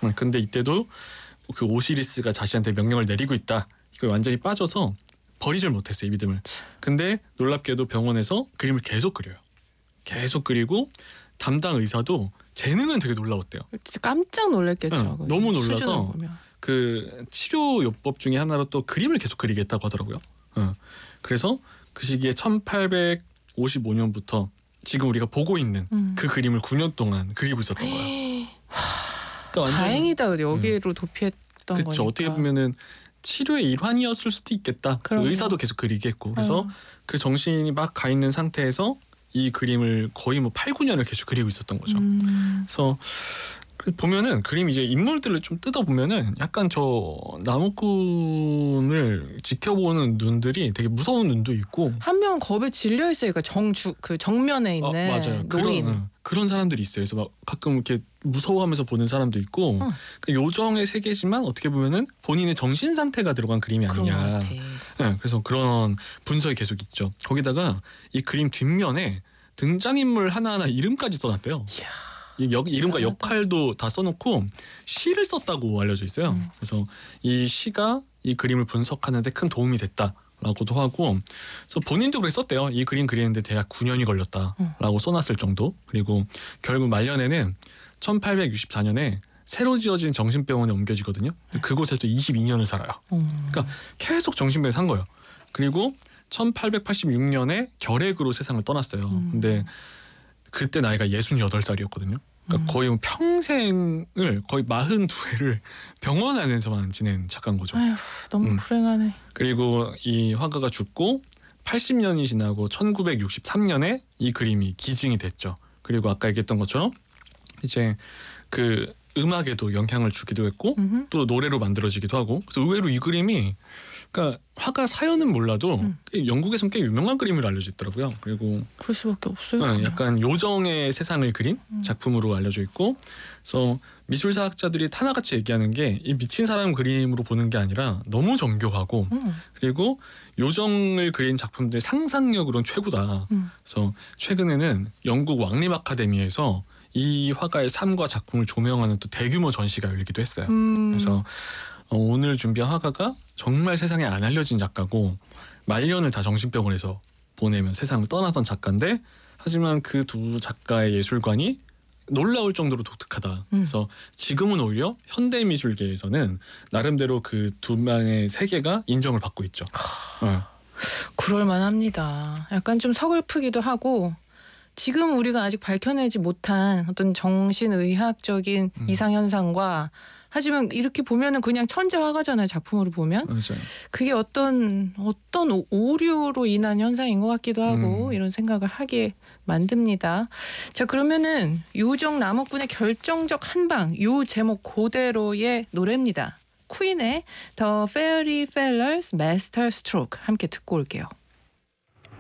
근데 이때도 그 오시리스가 자신한테 명령을 내리고 있다. 이거 완전히 빠져서 버리질 못했어요, 이 믿음을. 근데 놀랍게도 병원에서 그림을 계속 그려요. 계속 그리고 담당 의사도 재능은 되게 놀라웠대요. 진짜 깜짝 놀랐겠죠. 너무 놀라서 그 치료 요법 중에 하나로 또 그림을 계속 그리겠다고 하더라고요. 그래서 그 시기에 1855년부터 지금 우리가 보고 있는 그 그림을 9년 동안 그리고 있었던 거예요. 그러니까 다행이다. 여기로 도피했던 거니까. 그렇죠. 어떻게 보면은 치료의 일환이었을 수도 있겠다. 의사도 계속 그리게 했고. 그래서 그 정신이 막 가 있는 상태에서 이 그림을 거의 뭐 8, 9년을 계속 그리고 있었던 거죠. 그래서 보면은 그림 이제 인물들을 좀 뜯어 보면은 약간 저 나무꾼을 지켜보는 눈들이 되게 무서운 눈도 있고, 한 명 겁에 질려 있으니까 그 정면에 있는 맞아요. 노인 그런 사람들이 있어요. 그래서 막 가끔 이렇게 무서워하면서 보는 사람도 있고, 그 요정의 세계지만 어떻게 보면은 본인의 정신 상태가 들어간 그림이 아니냐. 그래서 그런 분석이 계속 있죠. 거기다가 이 그림 뒷면에 등장인물 하나하나 이름까지 써놨대요. 이름과 역할도 다 써놓고 시를 썼다고 알려져 있어요. 그래서 이 시가 이 그림을 분석하는데 큰 도움이 됐다라고도 하고, 그래서 본인도 그렇게 썼대요. 이 그림 그리는데 대략 9년이 걸렸다라고 써놨을 정도. 그리고 결국 말년에는 1864년에 새로 지어진 정신병원에 옮겨지거든요. 그곳에서 22년을 살아요. 그러니까 계속 정신병에 산 거예요. 그리고 1886년에 결핵으로 세상을 떠났어요. 근데 그때 나이가 68살이었거든요. 그러니까 거의 평생을 거의 42회를 병원 안에서만 지낸 작가인 거죠. 아휴, 너무 불행하네. 그리고 이 화가가 죽고 80년이 지나고 1963년에 이 그림이 기증이 됐죠. 그리고 아까 얘기했던 것처럼 이제 그 음악에도 영향을 주기도 했고 또 노래로 만들어지기도 하고, 그래서 의외로 이 그림이 그러니까 화가 사연은 몰라도 영국에서는 꽤 유명한 그림으로 알려져 있더라고요. 그리고 그럴 수밖에 없어요. 약간 요정의 세상을 그린 작품으로 알려져 있고, 그래서 미술사학자들이 하나같이 얘기하는 게 이 미친 사람 그림으로 보는 게 아니라 너무 정교하고 그리고 요정을 그린 작품들 상상력으로는 최고다. 그래서 최근에는 영국 왕립 아카데미에서 이 화가의 삶과 작품을 조명하는 또 대규모 전시가 열리기도 했어요. 그래서 오늘 준비한 화가가 정말 세상에 안 알려진 작가고 말년을 다 정신병원에서 보내면 세상을 떠나던 작가인데, 하지만 그 두 작가의 예술관이 놀라울 정도로 독특하다. 그래서 지금은 오히려 현대미술계에서는 나름대로 그 두 명의 세계가 인정을 받고 있죠. 그럴만합니다. 약간 좀 서글프기도 하고, 지금 우리가 아직 밝혀내지 못한 어떤 정신의학적인 이상현상과, 하지만 이렇게 보면은 그냥 천재 화가잖아요. 작품으로 보면. 맞아요. 그게 어떤 오류로 인한 현상인 것 같기도 하고 이런 생각을 하게 만듭니다. 자, 그러면은 요정 나무꾼의 결정적 한방, 요 제목 그대로의 노래입니다. 퀸의 The Fairy Feller's Master Stroke 함께 듣고 올게요.